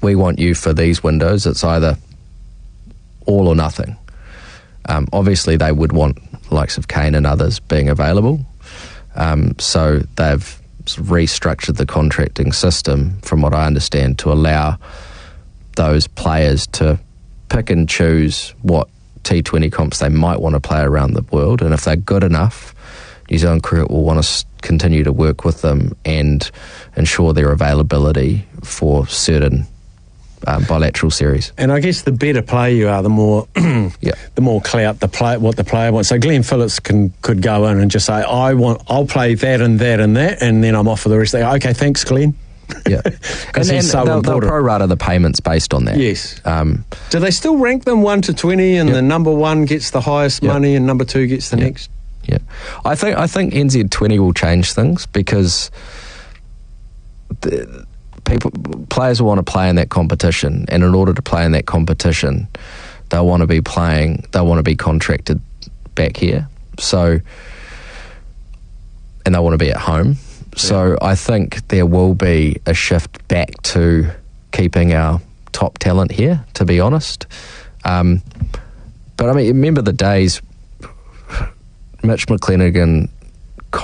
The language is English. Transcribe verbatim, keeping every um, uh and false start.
we want you for these windows. It's either all or nothing. Um, obviously, they would want the likes of Kane and others being available. Um, so they've sort of restructured the contracting system, from what I understand, to allow those players to pick and choose what T twenty comps they might want to play around the world. And if they're good enough, New Zealand Cricket will want to continue to work with them and ensure their availability for certain um, bilateral series. And I guess the better player you are, the more yeah. the more clout the play, what the player wants. So Glenn Phillips can could go in and just say, I want, I'll play that and that and that, and then I'm off for the rest. They go, okay, thanks, Glenn. Yeah, and, and so they'll, they'll important. pro-rata the payments based on that. Yes. Um, Do they still rank them one to twenty, and yep. the number one gets the highest yep. money, and number two gets the yep. next? Yeah, I think I think N Z twenty will change things, because the people players will want to play in that competition, and in order to play in that competition, they'll want to be playing. They'll want to be contracted back here. So, and they want to be at home. So yeah. I think there will be a shift back to keeping our top talent here, to be honest. Um, but I mean, remember the days Mitch McClenaghan